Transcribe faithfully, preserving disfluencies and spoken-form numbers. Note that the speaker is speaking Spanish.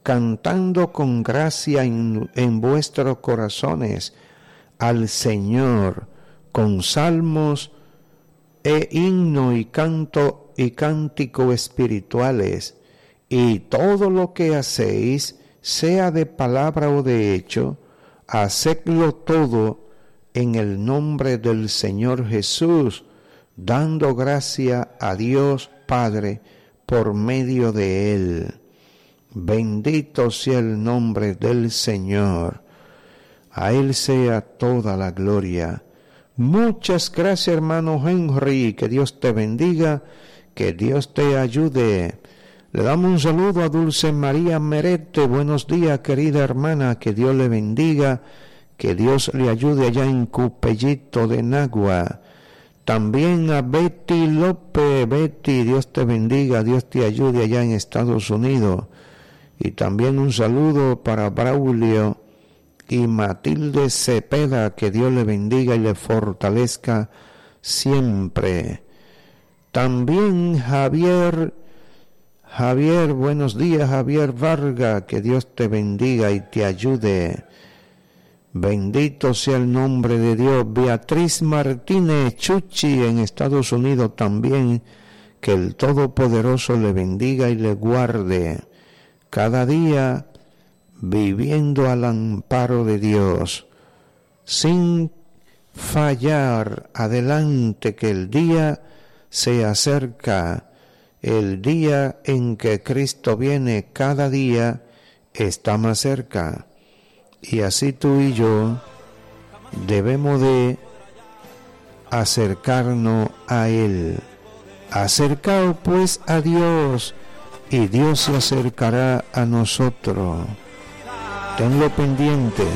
cantando con gracia en, en vuestros corazones al Señor, con salmos e himno y canto y cántico espirituales, y todo lo que hacéis, sea de palabra o de hecho, hacedlo todo en el nombre del Señor Jesús, dando gracia a Dios Padre por medio de Él. Bendito sea el nombre del Señor. A Él sea toda la gloria. Muchas gracias, hermano Henry, que Dios te bendiga, que Dios te ayude. Le damos un saludo a Dulce María Merete. Buenos días, querida hermana, que Dios le bendiga, que Dios le ayude allá en Cupellito de Nagua. También a Betty López. Betty, Dios te bendiga, Dios te ayude allá en Estados Unidos. Y también un saludo para Braulio y Matilde Cepeda, que Dios le bendiga y le fortalezca siempre. También Javier, Javier, buenos días, Javier Vargas, que Dios te bendiga y te ayude. Bendito sea el nombre de Dios. Beatriz Martínez Chuchi en Estados Unidos también, que el Todopoderoso le bendiga y le guarde. Cada día viviendo al amparo de Dios, sin fallar, adelante, que el día se acerca, el día en que Cristo viene, cada día está más cerca, y así tú y yo debemos de acercarnos a Él. Acercaos pues a Dios, y Dios se acercará a nosotros. Tenlo pendiente.